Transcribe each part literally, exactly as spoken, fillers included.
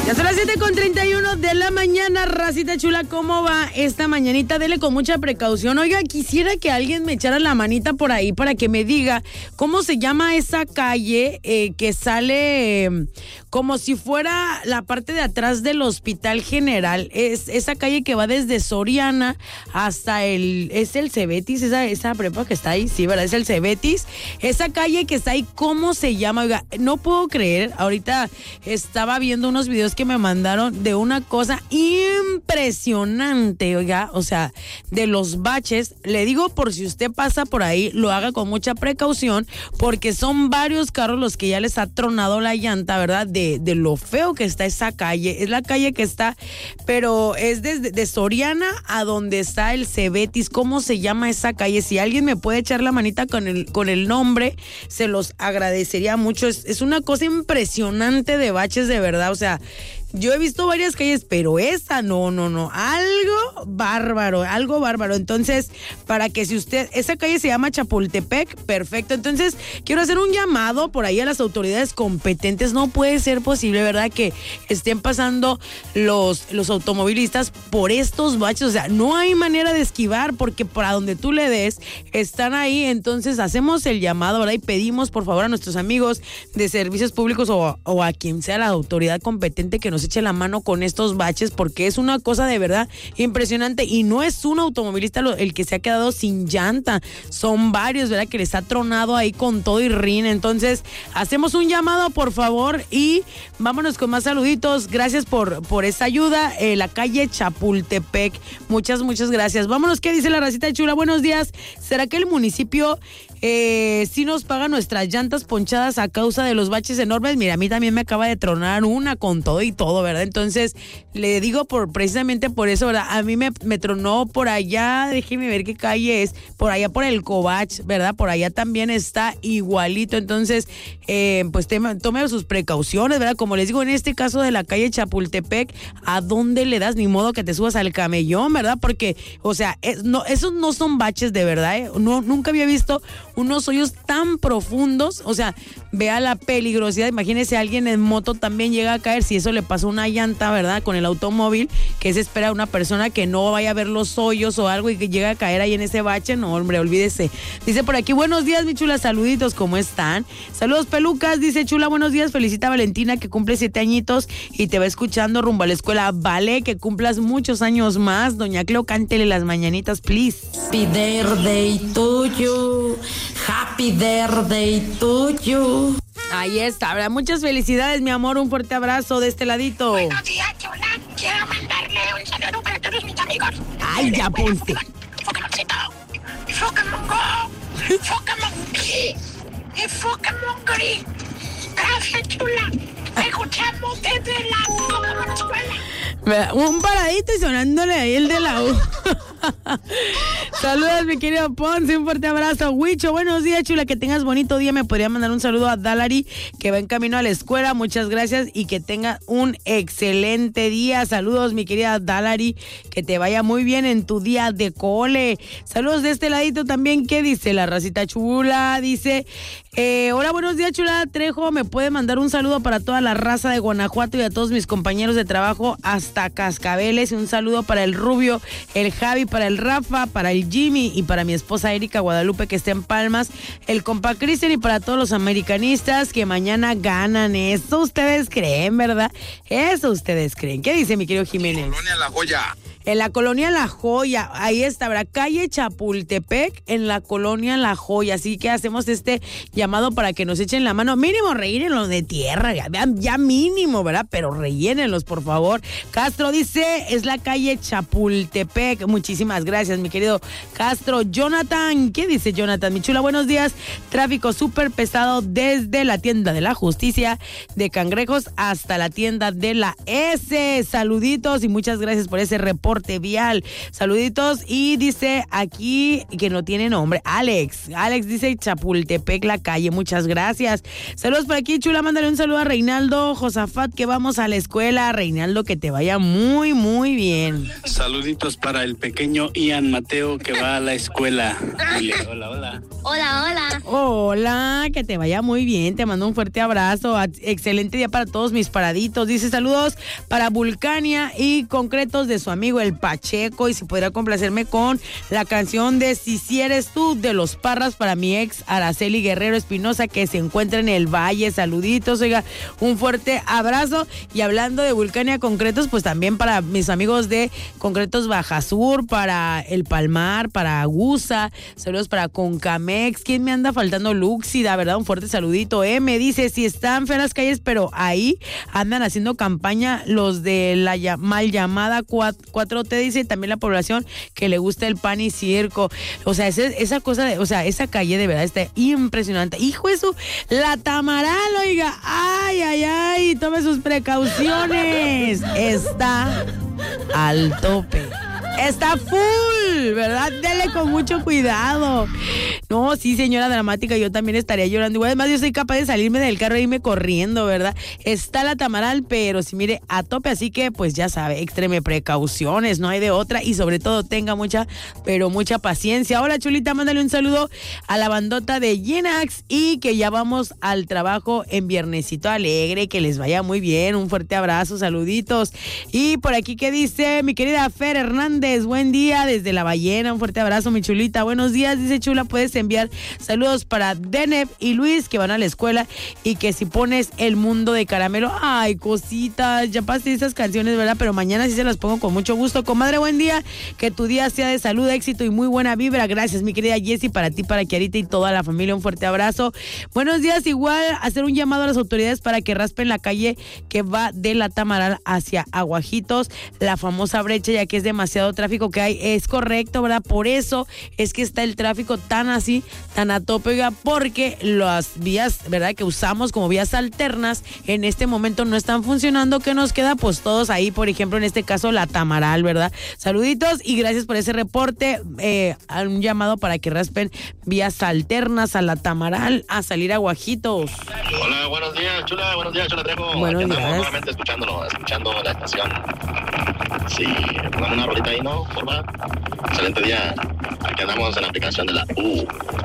Ya son las siete con treinta y uno de la mañana, racita chula, ¿cómo va esta mañanita? Dele con mucha precaución. Oiga, quisiera que alguien me echara la manita por ahí para que me diga cómo se llama esa calle eh, que sale eh, como si fuera la parte de atrás del Hospital General. Es esa calle que va desde Soriana hasta el, es el Cebetis, esa, esa prepa que está ahí, sí, ¿verdad? Es el Cebetis. Esa calle que está ahí, ¿cómo se llama? Oiga, no puedo creer, ahorita estaba viendo unos videos que me mandaron de una cosa impresionante, oiga, o sea, de los baches. Le digo, por si usted pasa por ahí, lo haga con mucha precaución, porque son varios carros los que ya les ha tronado la llanta, ¿verdad? De, de lo feo que está esa calle. Es la calle que está, pero es desde de Soriana a donde está el Cebetis. ¿Cómo se llama esa calle? Si alguien me puede echar la manita con el, con el nombre, se los agradecería mucho. Es, es una cosa impresionante de baches, de verdad, o sea, yo he visto varias calles, pero esa no, no, no, algo bárbaro, algo bárbaro. Entonces, para que si usted, esa calle se llama Chapultepec, perfecto. Entonces, quiero hacer un llamado por ahí a las autoridades competentes. No puede ser posible, ¿verdad?, que estén pasando los, los automovilistas por estos baches. O sea, no hay manera de esquivar, porque para donde tú le des, están ahí. Entonces, hacemos el llamado, ¿verdad?, y pedimos, por favor, a nuestros amigos de servicios públicos o, o a quien sea la autoridad competente que nos eche la mano con estos baches, porque es una cosa de verdad impresionante, y no es un automovilista el que se ha quedado sin llanta, son varios, ¿verdad?, que les ha tronado ahí con todo y rin. Entonces, hacemos un llamado, por favor, y vámonos con más saluditos. Gracias por, por esa ayuda. Eh, la calle Chapultepec, muchas, muchas gracias. Vámonos, ¿qué dice la racita chula? Buenos días. ¿Será que el municipio eh, sí nos paga nuestras llantas ponchadas a causa de los baches enormes? Mira, a mí también me acaba de tronar una con todo y todo, ¿verdad? Entonces, le digo por precisamente por eso, ¿verdad? A mí me, me tronó por allá, déjeme ver qué calle es, por allá por el Covach, ¿verdad? Por allá también está igualito. Entonces, eh, pues teme, tome sus precauciones, ¿verdad? Como les digo, en este caso de la calle Chapultepec, ¿a dónde le das? Ni modo que te subas al camellón, ¿verdad? Porque, o sea, es, no, esos no son baches de verdad, ¿eh? No, nunca había visto unos hoyos tan profundos. O sea, vea la peligrosidad. Imagínese, alguien en moto también llega a caer, si eso le pasa una llanta, ¿verdad?, con el automóvil, que se espera una persona que no vaya a ver los hoyos o algo y que llegue a caer ahí en ese bache. No, hombre, olvídese. Dice por aquí, buenos días, mi chula, saluditos, ¿cómo están? Saludos, pelucas, dice chula, buenos días, felicita a Valentina, que cumple siete añitos y te va escuchando rumbo a la escuela. Vale, que cumplas muchos años más. Doña Cleo, cántele las mañanitas, please. Happy birthday to you, happy birthday to you. Ahí está, ¿verdad? Muchas felicidades, mi amor, un fuerte abrazo de este ladito. Buenos días, chula. Quiero mandarle un saludo para todos mis amigos. Ay, ya ponte. Pokémoncito. Pokémon Go. Pokémon Gris. Pokémon Gris. Gracias, chula. Te escuchamos desde la Pokémon Escuela. Un paradito y sonándole ahí el de la U. Saludos, mi querido Ponce, un fuerte abrazo. Huicho, buenos días, chula, que tengas bonito día. Me podría mandar un saludo a Dalari, que va en camino a la escuela. Muchas gracias y que tenga un excelente día. Saludos, mi querida Dalari, que te vaya muy bien en tu día de cole. Saludos de este ladito también. ¿Qué dice la racita chula? Dice, eh, hola, buenos días, chula Trejo. Me puede mandar un saludo para toda la raza de Guanajuato y a todos mis compañeros de trabajo hasta Cascabeles. Un saludo para el Rubio, el Javi, para el Rafa, para el Jimmy y para mi esposa Erika Guadalupe, que está en Palmas, el compa Cristian, y para todos los americanistas que mañana ganan. Eso ustedes creen, ¿verdad? Eso ustedes creen. ¿Qué dice mi querido Jiménez? Colonia La Joya. En la colonia La Joya, ahí está, ¿verdad? Calle Chapultepec, en la colonia La Joya. Así que hacemos este llamado para que nos echen la mano. Mínimo, rellénenlos de tierra, ya, ya mínimo, ¿verdad? Pero rellénenlos, por favor. Castro dice, es la calle Chapultepec. Muchísimas gracias, mi querido Castro. Jonathan, ¿qué dice Jonathan? Mi chula, buenos días. Tráfico súper pesado desde la tienda de la Justicia de Cangrejos hasta la tienda de la S. Saluditos y muchas gracias por ese reporte. reporte vial. Saluditos y dice aquí que no tiene nombre, Alex. Alex dice Chapultepec, la calle, muchas gracias. Saludos por aquí, chula, mándale un saludo a Reinaldo Josafat, que vamos a la escuela. Reinaldo, que te vaya muy, muy bien. Saluditos para el pequeño Ian Mateo, que va a la escuela. Dile, hola, hola. Hola, hola. Hola, que te vaya muy bien, te mando un fuerte abrazo, excelente día para todos mis paraditos. Dice saludos para Vulcania y concretos de su amigo el Pacheco, y si podría complacerme con la canción de Si Si Eres Tú de los Parras para mi ex Araceli Guerrero Espinosa, que se encuentra en el Valle. Saluditos, oiga, un fuerte abrazo. Y hablando de Vulcania Concretos, pues también para mis amigos de Concretos Baja Sur, para El Palmar, para Agusa, saludos para Concamex. ¿Quién me anda faltando? Luxida, ¿verdad? Un fuerte saludito. Eh, me dice, si están feas las calles, pero ahí andan haciendo campaña los de la ya, mal llamada cuatro T, dice, también la población que le gusta el pan y circo. O sea, ese, esa cosa, de, o sea, esa calle de verdad está impresionante. Hijo de su, la Tamaral, oiga, ay, ay, ay, tome sus precauciones. Está al tope. Está full, ¿verdad? Dele con mucho cuidado. No, sí, señora dramática, yo también estaría llorando. Igual, además, yo soy capaz de salirme del carro e irme corriendo, ¿verdad? Está la Tamaral, pero si mire, a tope, así que, pues ya sabe, extreme precauciones, no hay de otra, y sobre todo tenga mucha, pero mucha paciencia. Hola, chulita, mándale un saludo a la bandota de Genax y que ya vamos al trabajo en Viernesito Alegre, que les vaya muy bien, un fuerte abrazo, saluditos. Y por aquí, ¿qué dice mi querida Fer Hernández? Buen día desde La Ballena, un fuerte abrazo, mi chulita. Buenos días, dice chula, puedes enviar saludos para Deneb y Luis, que van a la escuela, y que si pones El Mundo de Caramelo, ay, cositas, ya pasé esas canciones, ¿verdad? Pero mañana sí se las pongo con mucho gusto. Comadre, buen día, que tu día sea de salud, éxito y muy buena vibra. Gracias, mi querida Jessie, para ti, para Kiarita y toda la familia, un fuerte abrazo. Buenos días, igual hacer un llamado a las autoridades para que raspen la calle que va de la Tamaral hacia Aguajitos, la famosa brecha, ya que es demasiado tráfico que hay. Es correcto, ¿verdad? Por eso es que está el tráfico tan así, tan a tope, oiga, porque las vías, ¿verdad?, que usamos como vías alternas en este momento no están funcionando. ¿Qué nos queda? Pues todos ahí, por ejemplo, en este caso la Tamaral, ¿verdad? Saluditos y gracias por ese reporte. Eh, un llamado para que raspen vías alternas a la Tamaral a salir a Guajitos. Hola, buenos días, chula, buenos días, chula Trejo. Buenos Aquí andamos días. nuevamente escuchándolo, escuchando la estación. Sí, pongamos una rolita ahí, ¿no? Forma. Excelente día. Aquí andamos en la aplicación de la U.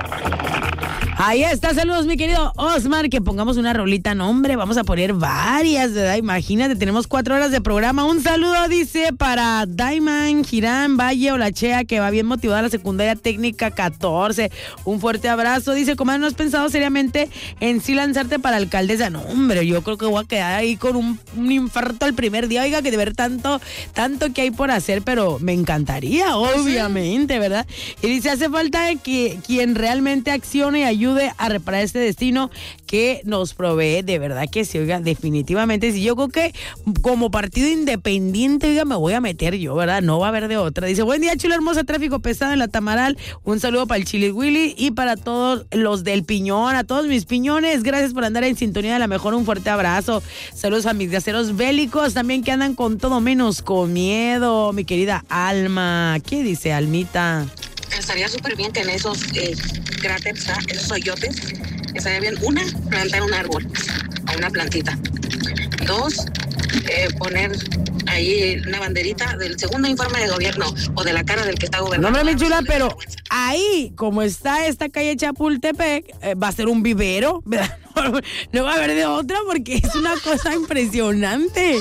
Ahí está, saludos mi querido Osmar, que pongamos una rolita, no hombre, vamos a poner varias, ¿verdad? Imagínate, tenemos cuatro horas de programa. Un saludo, dice, para Diamond, Girán, Valle, Olachea, que va bien motivada a la secundaria técnica catorce. Un fuerte abrazo, dice, comadre, ¿no has pensado seriamente en sí lanzarte para alcaldesa? No, hombre, yo creo que voy a quedar ahí con un, un infarto al primer día, oiga, que de ver tanto, tanto que hay por hacer, pero me encantaría, obviamente, ¿verdad? Y dice, hace falta que quien realmente accione y ayude a reparar este destino que nos provee, de verdad que sí, oiga, definitivamente, sí, yo creo que como partido independiente, oiga, me voy a meter yo, ¿verdad? No va a haber de otra. Dice, buen día, chula hermosa, tráfico pesado en la Tamaral, un saludo para el Chili Willy y para todos los del Piñón, a todos mis piñones, gracias por andar en sintonía de la mejor, un fuerte abrazo, saludos a mis gaseros bélicos, también que andan con todo menos con miedo, mi querida Alma. ¿Qué dice Almita? Estaría súper bien tener esos eh, cráteres, ¿ah? Esos hoyotes. Estaría bien, una, plantar un árbol o una plantita. Dos, eh, poner ahí una banderita del segundo informe de gobierno o de la cara del que está No, gobernando. hombre, mi chula, pero ahí, como está esta calle Chapultepec, eh, va a ser un vivero, ¿verdad? No, no va a haber de otra porque es una cosa impresionante.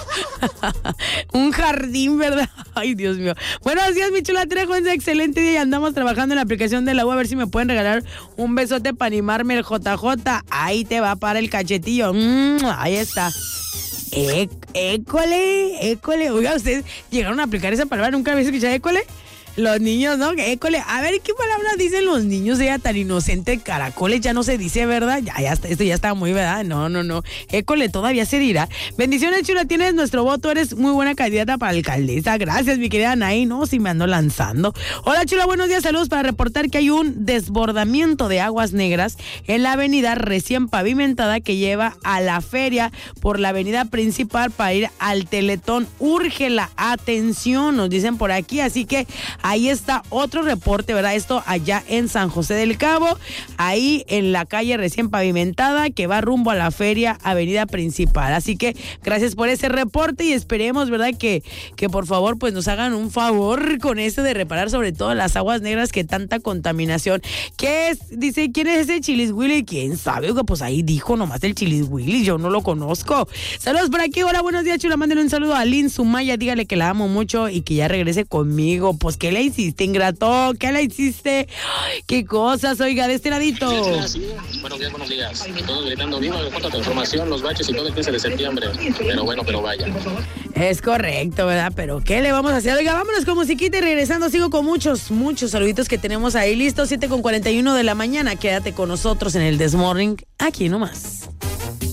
Un jardín, ¿verdad? Ay, Dios mío. Buenos días, mi chula Trejo, es excelente día y andamos trabajando en la aplicación de la U, a ver si me pueden regalar un besote para animarme el J J. Ahí te va para el cachetillo. Mm, ahí está. É- école, école. Oiga, ustedes llegaron a aplicar esa palabra, ¿nunca habéis escuchado école? Los niños, ¿no? École, a ver, ¿qué palabras dicen los niños? Ella tan inocente, caracoles, ya no se dice, ¿verdad? Ya, ya está, esto ya está muy, ¿verdad? No, no, no. École, todavía se dirá. Bendiciones, chula, tienes nuestro voto, eres muy buena candidata para alcaldesa. Gracias, mi querida Anaí, no, si me ando lanzando. Hola, chula, buenos días, saludos para reportar que hay un desbordamiento de aguas negras en la avenida recién pavimentada que lleva a la feria por la avenida principal para ir al Teletón. Urge la atención, nos dicen por aquí, así que ahí está otro reporte, ¿verdad? Esto allá en San José del Cabo, ahí en la calle recién pavimentada que va rumbo a la feria avenida principal. Así que gracias por ese reporte y esperemos, ¿verdad? Que, que por favor pues nos hagan un favor con eso de reparar sobre todo las aguas negras, que tanta contaminación. ¿Qué es? Dice, ¿quién es ese Chilis Willy? ¿Quién sabe? Pues ahí dijo nomás el Chilis Willy, yo no lo conozco. Saludos por aquí, hola, buenos días, chula, mándenle un saludo a Lynn Sumaya, dígale que la amo mucho y que ya regrese conmigo. Pues, ¿qué le hiciste, ingrato? ¿Qué le hiciste? Ay, qué cosas, oiga, de este ladito. Sí, buenos días, buenos días. Todos gritando viva la cuarta transformación, los baches y todo el quince de septiembre. Pero bueno, pero vaya. Es correcto, ¿verdad? Pero ¿qué le vamos a hacer? Oiga, vámonos con musiquita y regresando sigo con muchos, muchos saluditos que tenemos ahí listos. siete con cuarenta y uno de la mañana. Quédate con nosotros en el This Morning, aquí nomás.